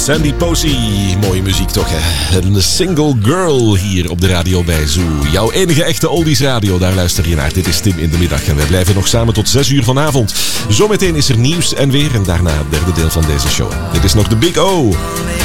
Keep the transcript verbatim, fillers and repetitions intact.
Sandy Posey. Mooie muziek toch, hè? Een single girl hier op de radio bij Zoo. Jouw enige echte oldies radio, daar luister je naar. Dit is Tim in de middag en wij blijven nog samen tot zes uur vanavond. Zometeen is er nieuws en weer en daarna het derde deel van deze show. Dit is nog de Big O.